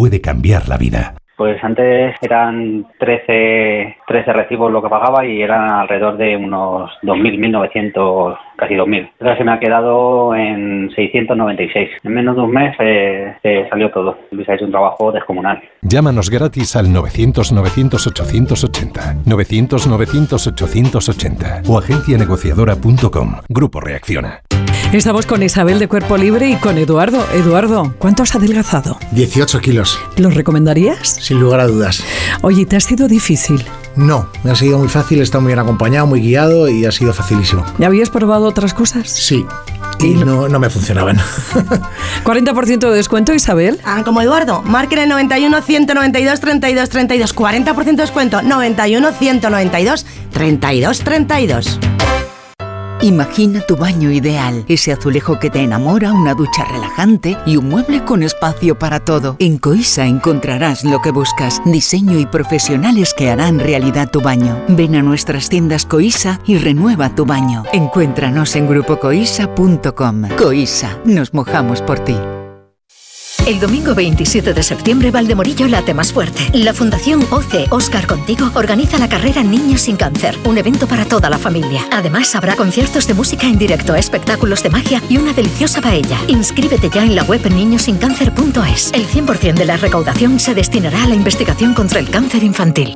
puede cambiar la vida. Pues antes eran 13 recibos lo que pagaba y eran alrededor de unos 2.000, 1.900, casi 2.000. Ahora se me ha quedado en 696. En menos de un mes salió todo. Luis ha hecho un trabajo descomunal. Llámanos gratis al 900-900-880, 900-900-880 o agencianegociadora.com. Grupo Reacciona. Estamos con Isabel de Cuerpo Libre y con Eduardo. Eduardo, ¿cuánto has adelgazado? 18 kilos. ¿Lo recomendarías? Sin lugar a dudas. Oye, ¿te ha sido difícil? No, me ha sido muy fácil, he estado muy bien acompañado, muy guiado y ha sido facilísimo. ¿Ya habías probado otras cosas? Sí, y no me funcionaban. 40% de descuento, Isabel. Como Eduardo, marquen el 91 192 32 32. 40% de descuento, 91 192 32 32. Imagina tu baño ideal, ese azulejo que te enamora, una ducha relajante y un mueble con espacio para todo. En Coisa encontrarás lo que buscas, diseño y profesionales que harán realidad tu baño. Ven a nuestras tiendas Coisa y renueva tu baño. Encuéntranos en grupocoisa.com. Coisa, nos mojamos por ti. El domingo 27 de septiembre, Valdemorillo late más fuerte. La Fundación OC Óscar Contigo organiza la carrera Niños sin Cáncer, un evento para toda la familia. Además, habrá conciertos de música en directo, espectáculos de magia y una deliciosa paella. Inscríbete ya en la web niñosincancer.es. El 100% de la recaudación se destinará a la investigación contra el cáncer infantil.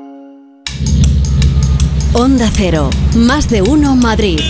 Onda Cero, más de uno Madrid.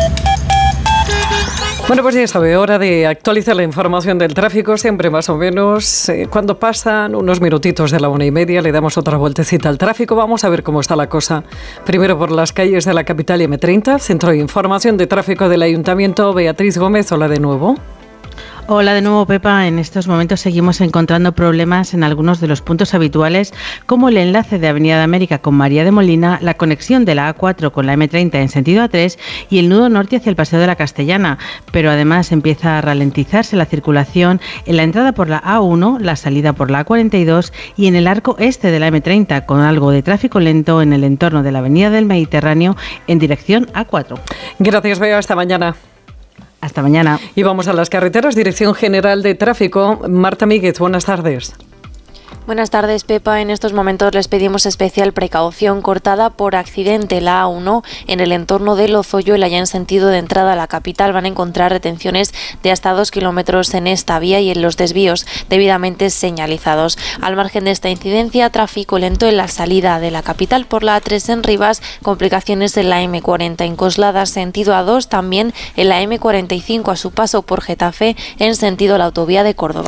Bueno, pues ya sabe, hora de actualizar la información del tráfico, siempre más o menos. Cuando pasan unos minutitos de la 1:30, le damos otra vueltecita al tráfico. Vamos a ver cómo está la cosa. Primero por las calles de la capital y M30, Centro de Información de Tráfico del Ayuntamiento. Beatriz Gómez, hola de nuevo. Hola de nuevo, Pepa. En estos momentos seguimos encontrando problemas en algunos de los puntos habituales, como el enlace de Avenida de América con María de Molina, la conexión de la A4 con la M30 en sentido A3 y el nudo norte hacia el Paseo de la Castellana. Pero además empieza a ralentizarse la circulación en la entrada por la A1, la salida por la A42 y en el arco este de la M30, con algo de tráfico lento en el entorno de la Avenida del Mediterráneo en dirección A4. Gracias, Bea. Hasta mañana. Hasta mañana. Y vamos a las carreteras. Dirección General de Tráfico. Marta Míguez, buenas tardes. Buenas tardes, Pepa. En estos momentos les pedimos especial precaución. Cortada por accidente la A1 en el entorno de Lozoyo, allá en sentido de entrada a la capital. Van a encontrar retenciones de hasta 2 kilómetros en esta vía y en los desvíos debidamente señalizados. Al margen de esta incidencia, tráfico lento en la salida de la capital por la A3 en Rivas, complicaciones en la M40 en Coslada, sentido A2, también en la M45 a su paso por Getafe en sentido a la autovía de Córdoba.